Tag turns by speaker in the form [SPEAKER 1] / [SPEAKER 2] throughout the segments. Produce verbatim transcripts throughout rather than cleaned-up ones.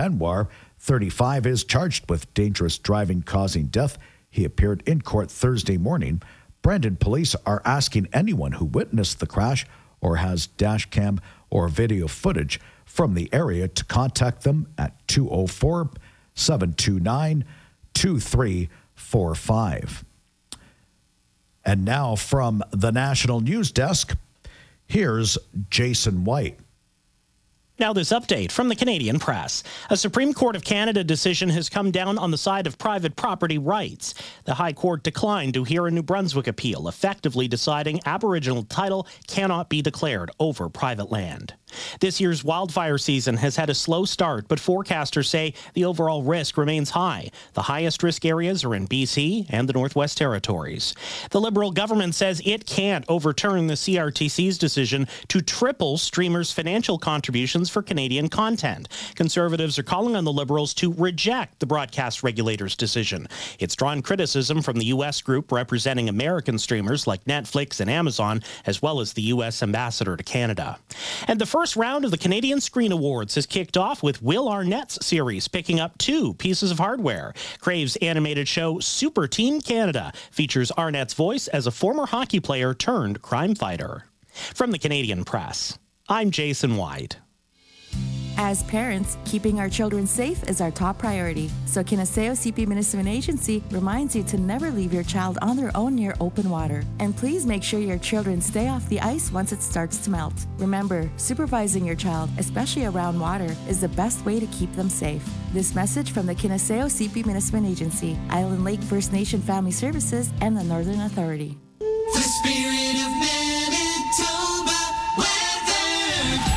[SPEAKER 1] Benoit, thirty-five, is charged with dangerous driving causing death. He appeared in court Thursday morning. Brandon police are asking anyone who witnessed the crash or has dash cam or video footage from the area to contact them at two oh four, seven two nine, two three four five. And now from the National News Desk, here's Jason White.
[SPEAKER 2] Now this update from the Canadian Press. A Supreme Court of Canada decision has come down on the side of private property rights. The High Court declined to hear a New Brunswick appeal, effectively deciding Aboriginal title cannot be declared over private land. This year's wildfire season has had a slow start, but forecasters say the overall risk remains high. The highest risk areas are in B C and the Northwest Territories. The Liberal government says it can't overturn the C R T C's decision to triple streamers' financial contributions for Canadian content. Conservatives are calling on the Liberals to reject the broadcast regulator's decision. It's drawn criticism from the U S group representing American streamers like Netflix and Amazon, as well as the U S ambassador to Canada. And the first round of the Canadian Screen Awards has kicked off with Will Arnett's series picking up two pieces of hardware. Crave's animated show Super Team Canada features Arnett's voice as a former hockey player turned crime fighter. From the Canadian Press, I'm Jason White.
[SPEAKER 3] As parents, keeping our children safe is our top priority. So Kinaseo C P Municipal Agency reminds you to never leave your child on their own near open water. And please make sure your children stay off the ice once it starts to melt. Remember, supervising your child, especially around water, is the best way to keep them safe. This message from the Kinaseo C P Municipal Agency, Island Lake First Nation Family Services, and the Northern Authority.
[SPEAKER 4] The spirit of Manitoba weather.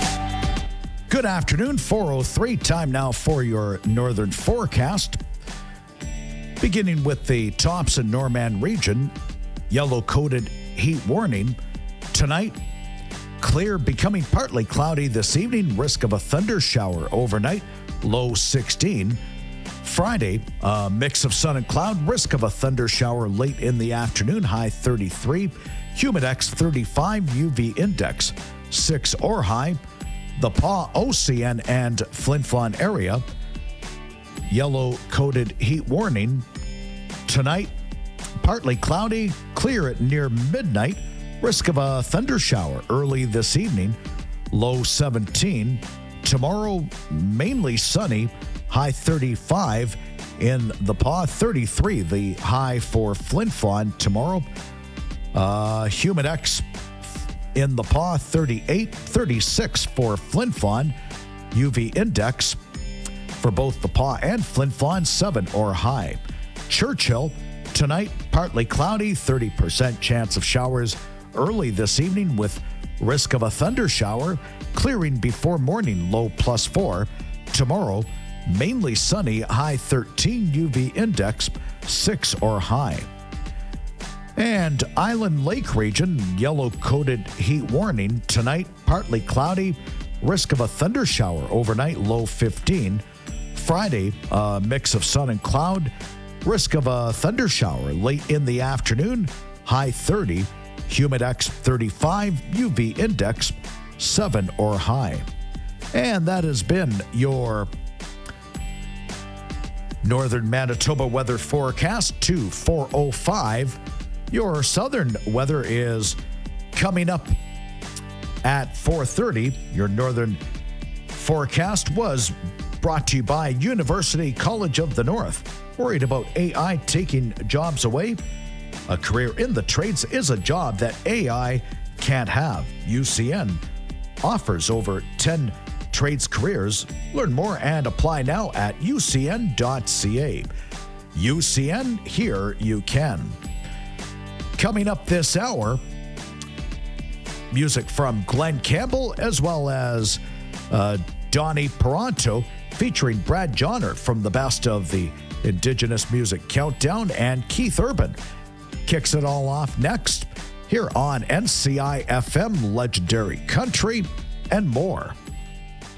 [SPEAKER 1] Good afternoon, four oh three. Time now for your northern forecast. Beginning with the Thompson Norman region, yellow-coated heat warning. Tonight, clear, becoming partly cloudy this evening. Risk of a thunder shower overnight, low sixteen. Friday, a mix of sun and cloud. Risk of a thunder shower late in the afternoon, high thirty-three. Humidex thirty-five, U V index six or high. The Pas, O C N, and Flin Flon area, yellow-coated heat warning. Tonight, partly cloudy, clear at near midnight. Risk of a thunder shower early this evening, low seventeen. Tomorrow, mainly sunny, high thirty-five. In the Pas, thirty-three, the high for Flin Flon tomorrow. Uh, Humidex in the Pas, thirty-eight, thirty-six for Flin Flon. U V index for both the Pas and Flin Flon, seven or high. Churchill, tonight, partly cloudy, thirty percent chance of showers early this evening with risk of a thunder shower, clearing before morning, low plus four. Tomorrow, mainly sunny, high thirteen, U V index six or high. And Island Lake region, yellow-coated heat warning. Tonight, partly cloudy, risk of a thunder shower overnight, low fifteen. Friday, a mix of sun and cloud, risk of a thunder shower late in the afternoon, high thirty. Humidex thirty-five, U V index seven or high. And that has been your Northern Manitoba weather forecast to four oh five. Your southern weather is coming up at four thirty. Your northern forecast was brought to you by University College of the North. Worried about A I taking jobs away? A career in the trades is a job that A I can't have. U C N offers over ten trades careers. Learn more and apply now at U C N dot C A. U C N, here you can. Coming up this hour, music from Glenn Campbell as well as uh, Donnie Peranto featuring Brad Johnner from the Best of the Indigenous Music Countdown, and Keith Urban kicks it all off next here on N C I F M, Legendary Country, and more.